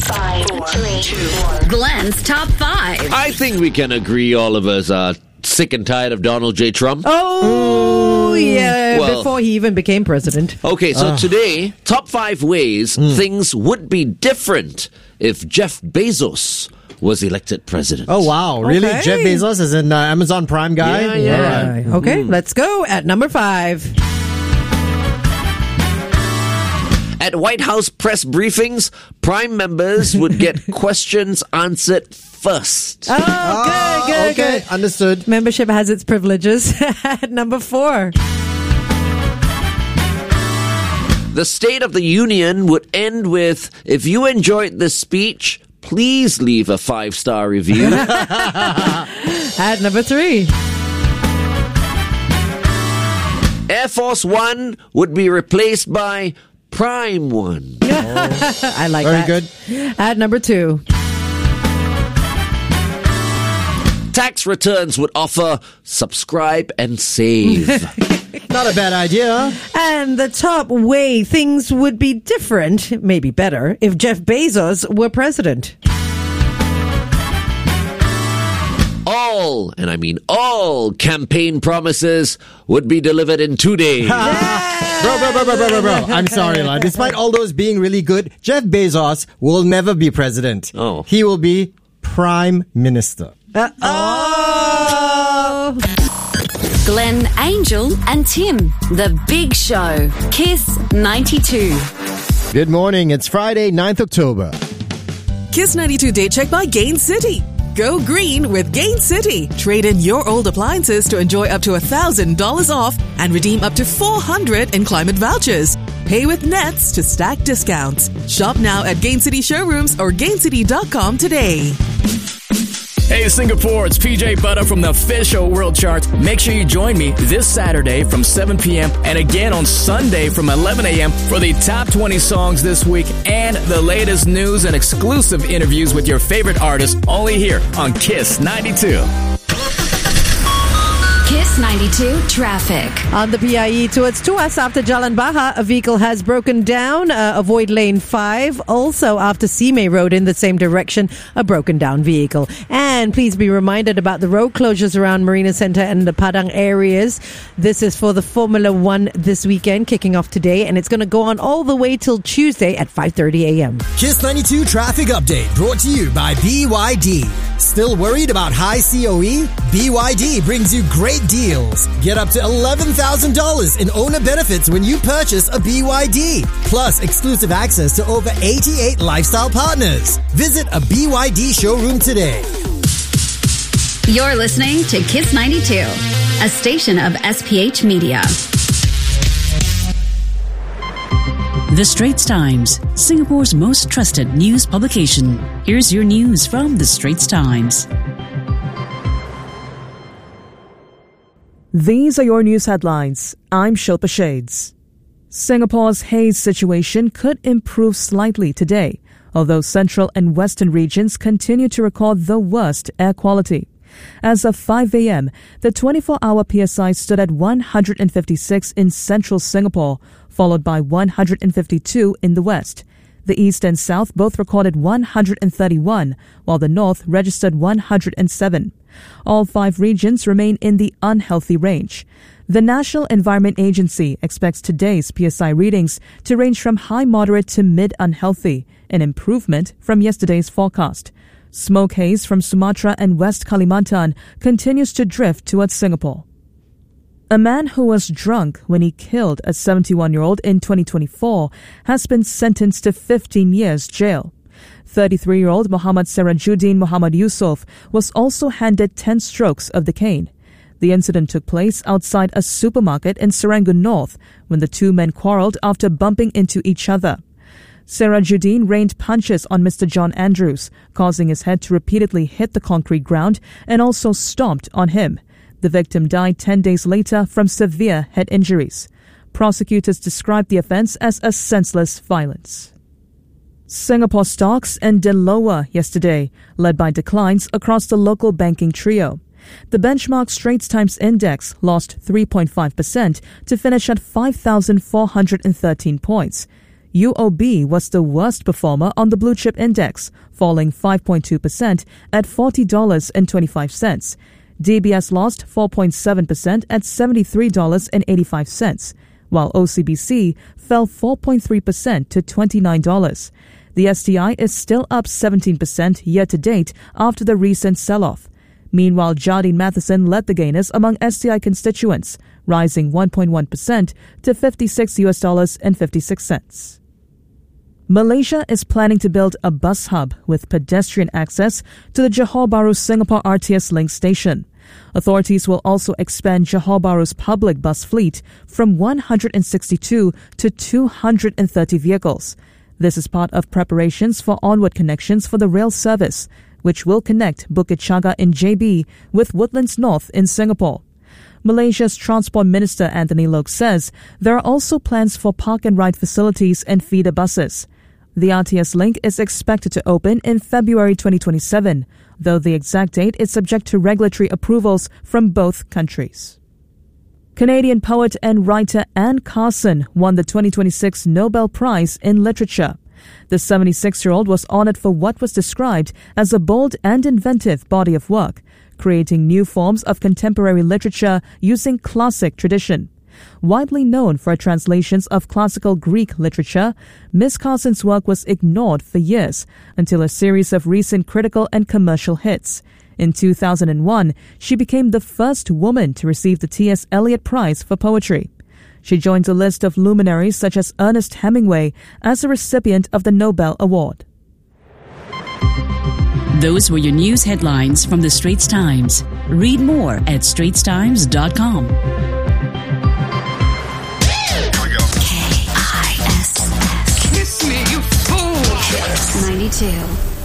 5, 4, 3, 2. Glenn's Top 5. I think we can agree all of us are sick and tired of Donald J. Trump. Oh, yeah, Well- before he even became president. Okay, so today, top 5 ways things would be different if Jeff Bezos was elected president. Oh, wow. Really? Okay. Jeff Bezos is an Amazon Prime guy? Yeah. All right. Okay, let's go at number 5. At White House press briefings, Prime members would get questions answered first. Oh, good, good, Okay, good. understood. Membership has its privileges. At number 4. The State of the Union would end with, if you enjoyed this speech, please leave a 5-star review. At number 3. Air Force One would be replaced by Prime One. I like Very that. good. At number 2. Tax returns would offer subscribe and save. Not a bad idea. And the top way things would be different, maybe better, if Jeff Bezos were president. All, and I mean all, campaign promises would be delivered in 2 days. Bro. I'm sorry, lad. Despite all those being really good, Jeff Bezos will never be president. Oh. He will be prime minister. Glenn, Angel, and Tim. The Big Show. Kiss 92. Good morning. It's Friday, 9th October. Kiss 92 Day Check by Gain City. Go green with Gain City. Trade in your old appliances to enjoy up to $1,000 off and redeem up to $400 in climate vouchers. Pay with Nets to stack discounts. Shop now at Gain City showrooms or gaincity.com today. Hey Singapore, it's PJ Butter from the Official World Charts. Make sure you join me this Saturday from 7 p.m. and again on Sunday from 11 a.m. for the top 20 songs this week and the latest news and exclusive interviews with your favorite artists only here on Kiss 92. Kiss 92 Traffic. On the PIE towards Tuas after Jalan Baha, a vehicle has broken down. Avoid lane 5. Also after Simei Road in the same direction, a broken down vehicle. And please be reminded about the road closures around Marina Centre and the Padang areas. This is for the Formula 1 this weekend, kicking off today, and it's going to go on all the way till Tuesday at 5:30 a.m. Kiss 92 Traffic Update brought to you by BYD. Still worried about high COE? BYD brings you great deals. Get up to $11,000 in owner benefits when you purchase a BYD. Plus exclusive access to over 88 lifestyle partners. Visit a BYD showroom today. You're listening to Kiss 92, a station of SPH Media. The Straits Times, Singapore's most trusted news publication. Here's your news from The Straits Times. These are your news headlines. I'm Shilpa Shades. Singapore's haze situation could improve slightly today, although central and western regions continue to record the worst air quality. As of 5 a.m., the 24-hour PSI stood at 156 in central Singapore, followed by 152 in the west. The east and south both recorded 131, while the north registered 107. All 5 regions remain in the unhealthy range. The National Environment Agency expects today's PSI readings to range from high moderate to mid unhealthy, an improvement from yesterday's forecast. Smoke haze from Sumatra and West Kalimantan continues to drift towards Singapore. A man who was drunk when he killed a 71-year-old in 2024 has been sentenced to 15 years jail. 33-year-old Muhammad Serajuddin Muhammad Yusuf was also handed 10 strokes of the cane. The incident took place outside a supermarket in Serangoon North when the two men quarreled after bumping into each other. Serajuddin rained punches on Mr. John Andrews, causing his head to repeatedly hit the concrete ground and also stomped on him. The victim died 10 days later from severe head injuries. Prosecutors described the offense as a senseless violence. Singapore stocks ended lower yesterday, led by declines across the local banking trio. The benchmark Straits Times Index lost 3.5% to finish at 5,413 points. UOB was the worst performer on the blue chip index, falling 5.2% at $40.25. DBS lost 4.7% at $73.85, while OCBC fell 4.3% to $29. The STI is still up 17% year-to-date after the recent sell-off. Meanwhile, Jardine Matheson led the gainers among STI constituents, rising 1.1% to $56.56. Malaysia is planning to build a bus hub with pedestrian access to the Johor Bahru Singapore RTS Link station. Authorities will also expand Johor Bahru's public bus fleet from 162 to 230 vehicles. This is part of preparations for onward connections for the rail service, which will connect Bukit Chaga in JB with Woodlands North in Singapore. Malaysia's Transport Minister Anthony Loke says there are also plans for park and ride facilities and feeder buses. The RTS link is expected to open in February 2027, though the exact date is subject to regulatory approvals from both countries. Canadian poet and writer Anne Carson won the 2026 Nobel Prize in Literature. The 76-year-old was honored for what was described as a bold and inventive body of work, creating new forms of contemporary literature using classic tradition. Widely known for translations of classical Greek literature, Ms. Carson's work was ignored for years until a series of recent critical and commercial hits. In 2001, she became the first woman to receive the T.S. Eliot Prize for Poetry. She joins a list of luminaries such as Ernest Hemingway as a recipient of the Nobel Award. Those were your news headlines from the Straits Times. Read more at straitstimes.com. KISS. Kiss me, you fool. Hits 92.